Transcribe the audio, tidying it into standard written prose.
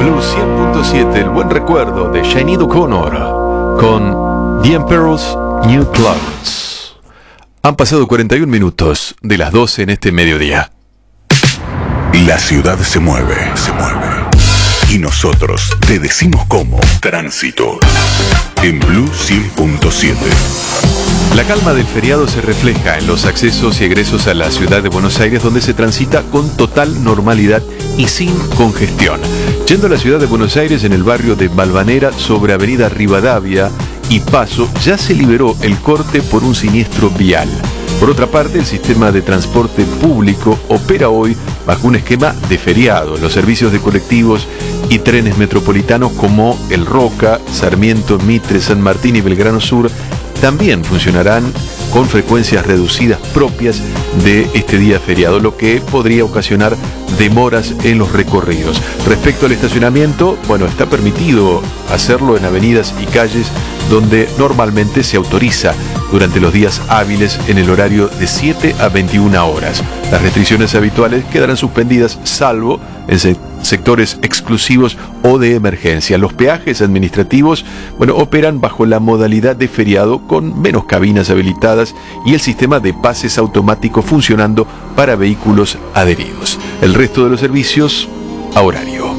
Blue 100.7, el buen recuerdo de Sinead O'Connor con The Emperor's New Clothes. Han pasado 41 minutos de las 12 en este mediodía. La ciudad se mueve. Y nosotros te decimos cómo. Tránsito. En Blue 100.7. La calma del feriado se refleja en los accesos y egresos a la ciudad de Buenos Aires, donde se transita con total normalidad y sin congestión. Yendo a la ciudad de Buenos Aires, en el barrio de Valvanera, sobre Avenida Rivadavia y Paso, ya se liberó el corte por un siniestro vial. Por otra parte, el sistema de transporte público opera hoy bajo un esquema de feriado. Los servicios de colectivos y trenes metropolitanos como el Roca, Sarmiento, Mitre, San Martín y Belgrano Sur también funcionarán con frecuencias reducidas propias de este día feriado, lo que podría ocasionar demoras en los recorridos. Respecto al estacionamiento, está permitido hacerlo en avenidas y calles donde normalmente se autoriza durante los días hábiles en el horario de 7 a 21 horas. Las restricciones habituales quedarán suspendidas salvo en sectores exclusivos o de emergencia. Los peajes administrativos, operan bajo la modalidad de feriado con menos cabinas habilitadas y el sistema de pases automáticos funcionando para vehículos adheridos. El resto de los servicios a horario.